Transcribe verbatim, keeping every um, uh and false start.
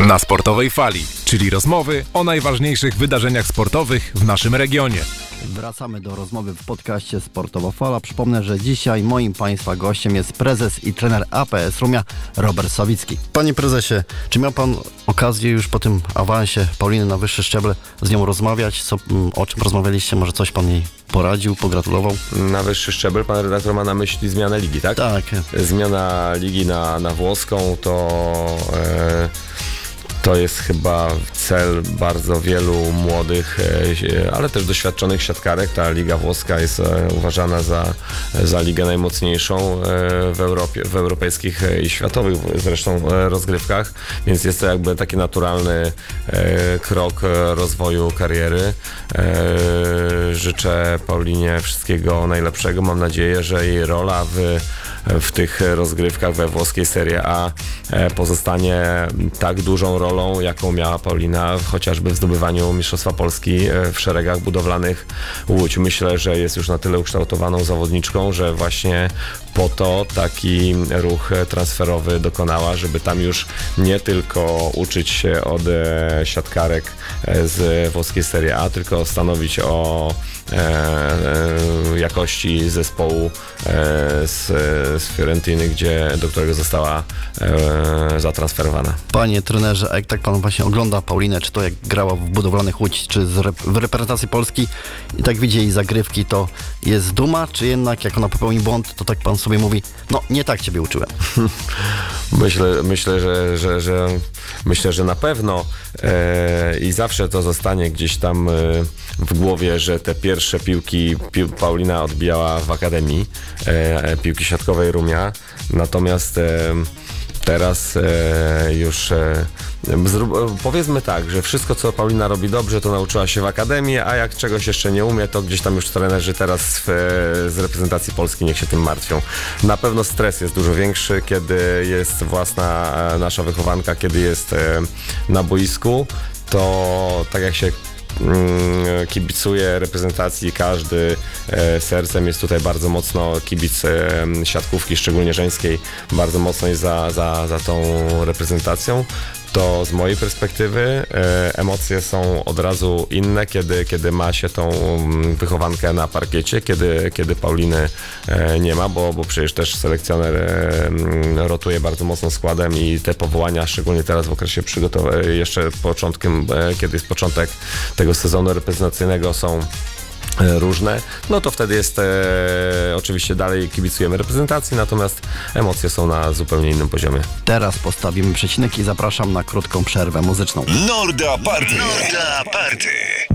Na Sportowej Fali, czyli rozmowy o najważniejszych wydarzeniach sportowych w naszym regionie. Wracamy do rozmowy w podcaście Sportowa Fala. Przypomnę, że dzisiaj moim Państwa gościem jest prezes i trener A P S Rumia Robert Sawicki. Panie prezesie, czy miał Pan okazję już po tym awansie Pauliny na wyższe szczeble z nią rozmawiać? Co, o czym rozmawialiście? Może coś Pan jej poradził, pogratulował? Na wyższy szczebel pan redaktor ma na myśli zmianę ligi, tak? Tak. Zmiana ligi na, na włoską to... E, To jest chyba cel bardzo wielu młodych, ale też doświadczonych siatkarek. Ta liga włoska jest uważana za, za ligę najmocniejszą w Europie, w europejskich i światowych zresztą rozgrywkach, więc jest to jakby taki naturalny krok rozwoju kariery. Życzę Paulinie wszystkiego najlepszego. Mam nadzieję, że jej rola w w tych rozgrywkach we włoskiej Serie A pozostanie tak dużą rolą, jaką miała Paulina chociażby w zdobywaniu Mistrzostwa Polski w szeregach budowlanych Łódź. Myślę, że jest już na tyle ukształtowaną zawodniczką, że właśnie po to taki ruch transferowy dokonała, żeby tam już nie tylko uczyć się od siatkarek z włoskiej Serie A, tylko stanowić o E, e, jakości zespołu e, z, z Fiorentiny, gdzie, do którego została e, zatransferowana. Panie trenerze, a jak tak Pan właśnie ogląda Paulinę, czy to jak grała w budowlanych Łódź, czy z rep- w reprezentacji Polski i tak widzi jej zagrywki, to jest duma, czy jednak jak ona popełni błąd, to tak Pan sobie mówi, no nie tak Ciebie uczyłem. Myślę, myślę, że, że, że myślę, że na pewno e, i zawsze to zostanie gdzieś tam e, w głowie, że te pierwsze piłki pi, Paulina odbijała w Akademii e, piłki siatkowej Rumia, natomiast e, teraz e, już e, zrób, powiedzmy tak, że wszystko co Paulina robi dobrze, to nauczyła się w Akademii, a jak czegoś jeszcze nie umie, to gdzieś tam już trenerzy teraz w, z reprezentacji Polski niech się tym martwią. Na pewno stres jest dużo większy, kiedy jest własna nasza wychowanka, kiedy jest e, na boisku, to tak jak się kibicuje reprezentacji, każdy e, sercem jest tutaj bardzo mocno kibic e, siatkówki, szczególnie żeńskiej, bardzo mocno jest za, za, za tą reprezentacją. To z mojej perspektywy e, emocje są od razu inne, kiedy, kiedy ma się tą wychowankę na parkiecie, kiedy, kiedy Pauliny e, nie ma, bo, bo przecież też selekcjoner e, rotuje bardzo mocno składem i te powołania, szczególnie teraz w okresie przygotowania, jeszcze początkiem, e, kiedy jest początek tego sezonu reprezentacyjnego, są różne, no to wtedy jest e, oczywiście dalej kibicujemy reprezentacji, natomiast emocje są na zupełnie innym poziomie. Teraz postawimy przecinek i zapraszam na krótką przerwę muzyczną. Norda Party! Norda Party!